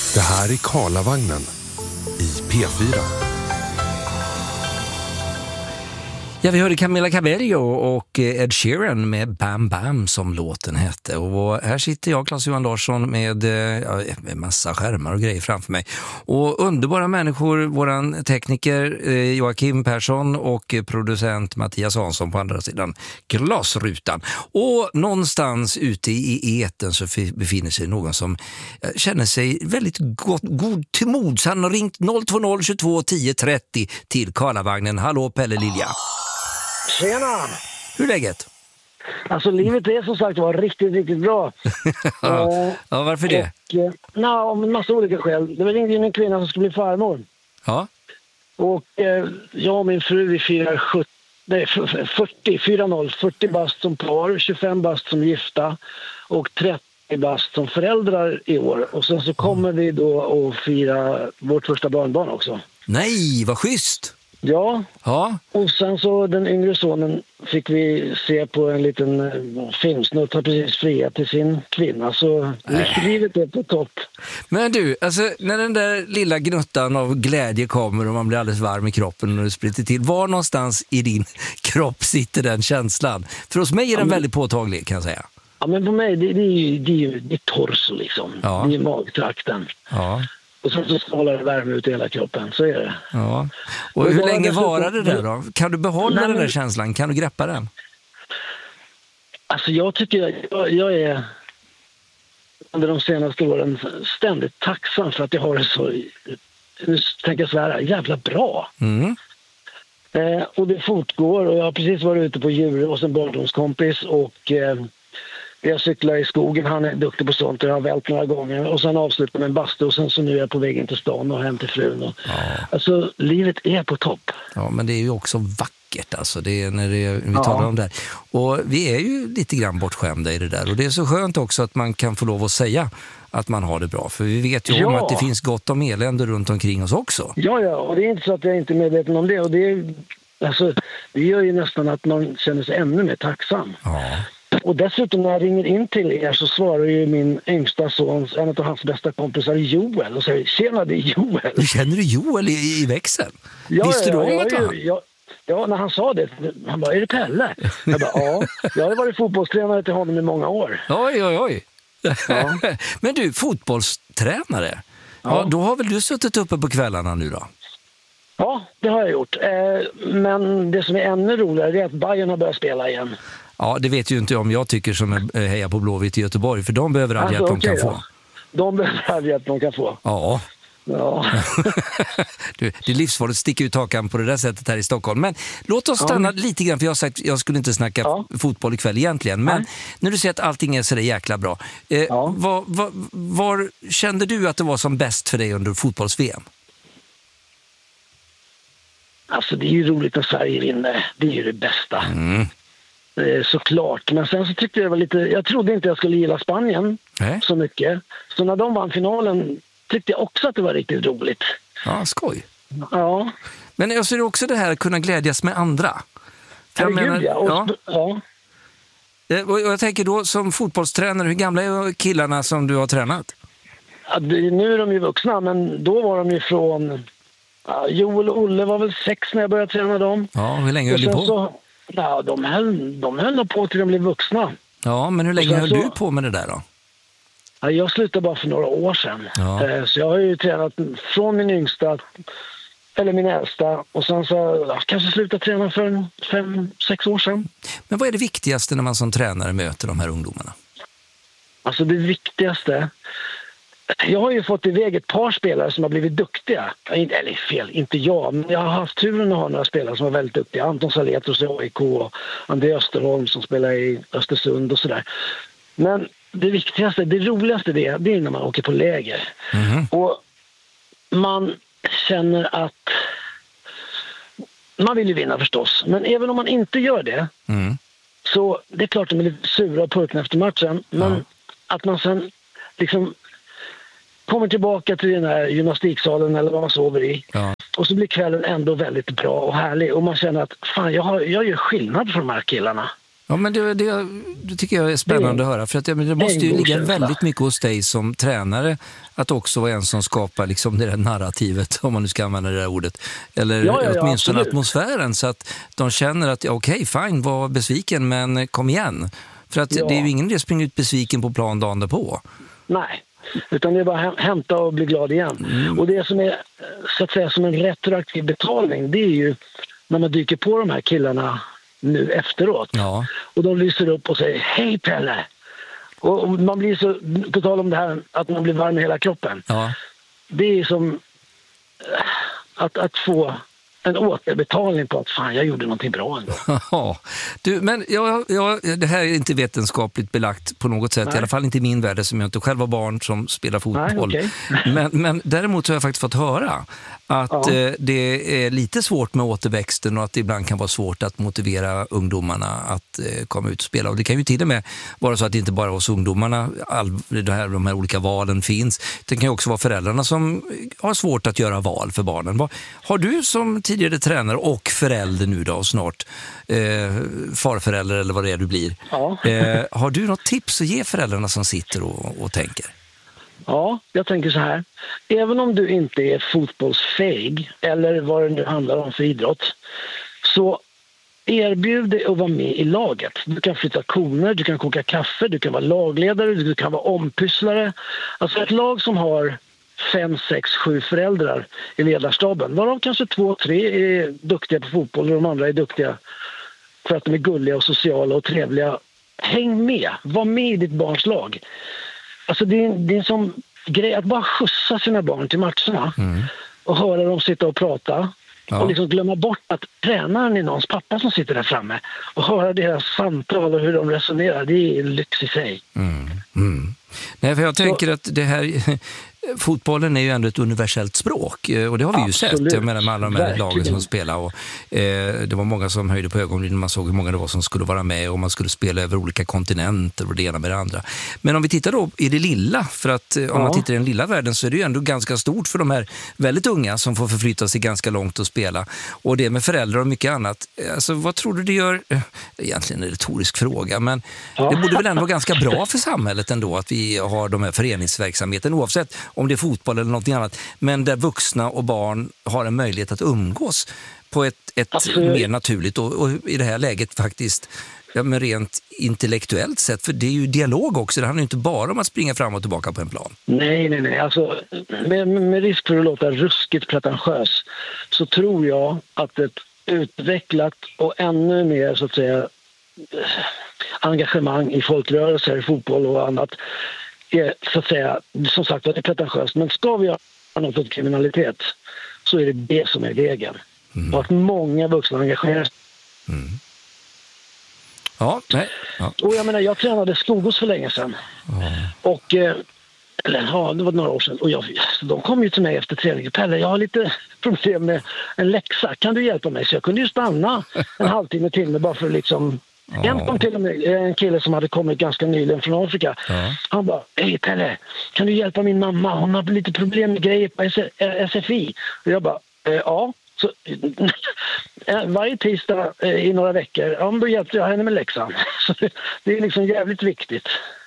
Det här är Karlavagnen i P4. Ja, vi hörde Camila Cabello och Ed Sheeran med Bam Bam som låten hette. Och här sitter jag, Claes-Johan Larsson, med massa skärmar och grejer framför mig. Och underbara människor, våran tekniker Joakim Persson och producent Mattias Hansson på andra sidan glasrutan. Och någonstans ute i eten så befinner sig någon som känner sig väldigt god till mods. Han har ringt 020 22 10 30 till Karlavagnen. Hallå Pelle Lilja. Tjena! Hur är läget? Alltså livet är som sagt var riktigt, riktigt bra. Ja, varför det? Av en massa olika skäl. Det var ringde in en kvinna som skulle bli farmor. Ja. Och jag och min fru, vi firar 40 bast som par, 25 bast som gifta och 30 bast som föräldrar i år. Och sen så kommer vi då att fira vårt första barnbarn också. Nej, vad schysst! Ja, och sen så den yngre sonen fick vi se på en liten filmsnutt, har precis friat till sin kvinna, så livet är på topp. Men du, alltså när den där lilla gnuttan av glädje kommer och man blir alldeles varm i kroppen och det spritter till, var någonstans i din kropp sitter den känslan? För hos mig är den väldigt påtaglig, kan jag säga. Ja, men på mig, det är torso liksom, det är magtrakten. Ja. Och sen så strålar det värme ut i hela kroppen, så är det. Ja. Och hur länge varar det där då? Kan du behålla den där känslan? Kan du greppa den? Alltså jag tycker jag är under de senaste åren ständigt tacksam för att jag har det så, nu tänker jag svära, jävla bra. Mm. Och det fortgår, och jag har precis varit ute på djur hos en barndomskompis och jag cyklar i skogen, han är duktig på sånt och jag har vält några gånger och sen avslutar med en bastu och sen så nu är jag på väg in till stan och hem till frun. Och, alltså livet är på topp. Ja, men det är ju också vackert alltså, det är när vi talar om det här. Och vi är ju lite grann bortskämda i det där och det är så skönt också att man kan få lov att säga att man har det bra, för vi vet ju om att det finns gott om elände runt omkring oss också. Ja, och det är inte så att jag inte är medveten om det och det gör ju nästan att man känner sig ännu mer tacksam. Ja. Och dessutom när jag ringer in till er så svarar ju min yngsta son, en av hans bästa kompisar, Joel, och säger, tjena, det är Joel. Du känner du Joel i växeln? Ja, visste du om att han? Ja, när han sa det, han bara, är det Pelle? Jag bara, ja. Jag har varit fotbollstränare till honom i många år. Oj. Ja. Men du, fotbollstränare? Ja, då har väl du suttit uppe på kvällarna nu då? Ja, det har jag gjort. Men det som är ännu roligare är att Bayern har börjat spela igen. Ja, det vet ju inte om jag tycker som hejar på Blåvitt i Göteborg, för de behöver all hjälp de kan få. De behöver all hjälp de kan få. Ja. Det är livsfarligt att sticka ut hakan på det där sättet här i Stockholm. Men låt oss stanna lite grann, för jag har sagt jag skulle inte snacka fotboll ikväll egentligen. Men när du säger att allting är så där jäkla bra, var kände du att det var som bäst för dig under fotbolls-VM? Alltså det är ju roligt att Sverige vinner. Det är ju det bästa. Såklart, men sen så tyckte jag var lite, jag trodde inte jag skulle gilla Spanien så mycket, så när de vann finalen tyckte jag också att det var riktigt roligt. Ja, skoj. Ja. Men jag ser också det här att kunna glädjas med andra. Och jag tänker då som fotbollstränare, hur gamla är killarna som du har tränat? Ja, nu är de ju vuxna, men då var de ju från Joel och Olle var väl 6 när jag började träna dem. Ja, hur länge höll du på? Ja, de höll på till de blev vuxna. Ja, men hur länge höll du på med det där då? Ja, jag slutade bara för några år sedan. Ja. Så jag har ju tränat från min yngsta, eller min äldsta, och sen så jag kanske slutade träna för 5-6 år sedan. Men vad är det viktigaste när man som tränare möter de här ungdomarna? Alltså det viktigaste... Jag har ju fått iväg ett par spelare som har blivit duktiga. Eller fel, inte jag. Men jag har haft turen att ha några spelare som var väldigt duktiga. Anton Saletros i AIK och André Österholm som spelar i Östersund och sådär. Men det viktigaste, det roligaste det är när man åker på läger. Och man känner att man vill ju vinna förstås. Men även om man inte gör det så det är klart att de är lite sura och purkna efter matchen. Men att man sen liksom kommer tillbaka till den här gymnastiksalen eller vad man sover i. Ja. Och så blir kvällen ändå väldigt bra och härlig. Och man känner att fan, jag gör skillnad för de här killarna. Ja, men det tycker jag är spännande att höra. För att det måste ju ligga väldigt mycket hos dig som tränare att också vara en som skapar liksom det där narrativet, om man nu ska använda det där ordet. Eller åtminstone atmosfären, så att de känner att okej, fine, var besviken, men kom igen. För att det är ju ingen idé att springa ut besviken på plan dagen därpå. Nej, utan det är bara att hämta och bli glad igen. Och det som är så att säga som en retroaktiv betalning, det är ju när man dyker på de här killarna nu efteråt. Ja. Och de lyser upp och säger hej Pelle. Och man blir så, på tal om det här att man blir varm i hela kroppen. Ja. Det är som att få en återbetalning på att fan, jag gjorde någonting bra ändå. Ja, men det här är inte vetenskapligt belagt på något sätt. Nej. I alla fall inte i min värld, som jag inte själv var barn som spelar fotboll. Nej, okay. men däremot har jag faktiskt fått höra att det är lite svårt med återväxten och att det ibland kan vara svårt att motivera ungdomarna att komma ut och spela. Och det kan ju till och med vara så att det inte bara hos ungdomarna de här olika valen finns. Det kan ju också vara föräldrarna som har svårt att göra val för barnen. Har du som tidigare tränare och förälder nu då, och snart farförälder eller vad det är du blir. Ja. Har du något tips att ge föräldrarna som sitter och tänker? Ja, jag tänker så här. Även om du inte är fotbollsfähig eller vad det nu handlar om för idrott, så erbjud dig att vara med i laget. Du kan flytta koner, du kan koka kaffe, du kan vara lagledare, du kan vara ompysslare. Alltså ett lag som har 5, 6, 7 föräldrar i ledarstaben, varav kanske 2, 3 är duktiga på fotboll och de andra är duktiga för att de är gulliga och sociala och trevliga. Häng med, var med i ditt barns lag. Alltså det är en sån grej att bara skjutsa sina barn till matcherna och höra dem sitta och prata och liksom glömma bort att tränaren är någons pappa som sitter där framme och höra deras samtal och hur de resonerar. Det är en lyx i sig. Nej, för jag tänker att det här fotbollen är ju ändå ett universellt språk och det har vi ju sett med alla de här lagen som spelar och det var många som höjde på ögonbrynen när man såg hur många det var som skulle vara med och man skulle spela över olika kontinenter och det ena med det andra. Men om vi tittar då i det lilla, för att om man tittar i den lilla världen så är det ju ändå ganska stort för de här väldigt unga som får förflytta sig ganska långt och spela, och det med föräldrar och mycket annat. Alltså vad tror du det gör? Egentligen en retorisk fråga, men det borde väl ändå vara ganska bra för samhället ändå att vi har de här föreningsverksamheten, oavsett om det är fotboll eller något annat, men där vuxna och barn har en möjlighet att umgås på ett mer naturligt och i det här läget faktiskt men rent intellektuellt sett, för det är ju dialog också, det handlar ju inte bara om att springa fram och tillbaka på en plan. Nej, alltså med risk för att låta ruskigt pretentiös så tror jag att ett utvecklat och ännu mer så att säga engagemang i folkrörelser, fotboll och annat är så att säga, som sagt, det är pretentiöst, men ska vi göra något åt kriminalitet så är det som är regeln. Och att många vuxna engagerar sig. Ja. Och jag menar, jag tränade Skogås för länge sedan. Och det var några år sedan, och de kom ju till mig efter träningen. Pelle, jag har lite problem med en läxa, kan du hjälpa mig? Så jag kunde ju stanna en halvtimme till med bara för att liksom till och med en kille som hade kommit ganska nyligen från Afrika. Han bara, hej Pelle, kan du hjälpa min mamma? Hon har lite problem med grejer på SFI. Och jag bara, ja. Så, varje tisdag i några veckor, då hjälpte jag henne med läxan. Så det är liksom jävligt viktigt.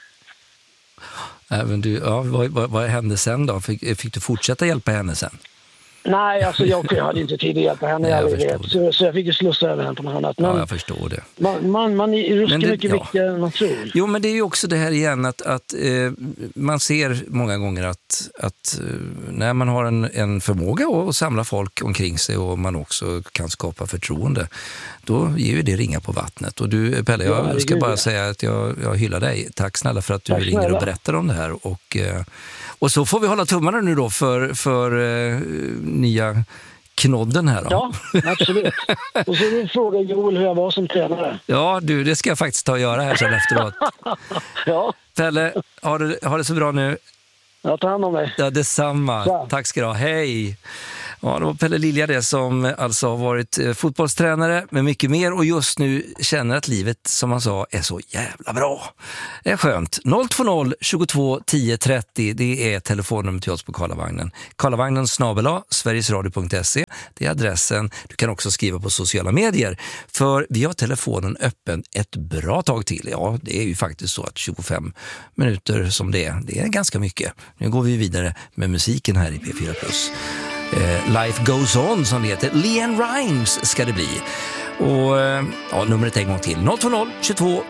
Även du, vad hände sen då? Fick du fortsätta hjälpa henne sen? Nej, alltså jag hade inte tid att hjälpa henne. Så jag fick ju slussa över henne på något annat. Men jag förstår det. Man är ruskigt mycket viktigare än man tror. Jo, men det är ju också det här igen att man ser många gånger att när man har en förmåga att samla folk omkring sig och man också kan skapa förtroende, då ger ju det ringa på vattnet. Och du, Pelle, jag ska bara säga att jag hyllar dig. Tack snälla för att du ringer och berättar om det här. Och så får vi hålla tummarna nu då för nya knodden här då. Ja, absolut. Och så vill fråga Joel hur jag var som tränare. Ja, det ska jag faktiskt ta och göra här sen efteråt. Ja. Pelle, har det så bra nu? Jag tar hand om dig. Ja, detsamma. Ja. Tack ska du ha. Hej! Ja, det var Pelle Lilja det som alltså har varit fotbollstränare med mycket mer och just nu känner att livet, som han sa, är så jävla bra. Det är skönt. 020 22 10 30, det är telefonnummer till oss på Karlavagnen. Karlavagnen @sverigesradio.se. Det är adressen. Du kan också skriva på sociala medier. För vi har telefonen öppen ett bra tag till. Ja, det är ju faktiskt så att 25 minuter som det är ganska mycket. Nu går vi vidare med musiken här i P4+. Life Goes On som det heter. LeAnn Rimes ska det bli. Och numret en gång till. 020 22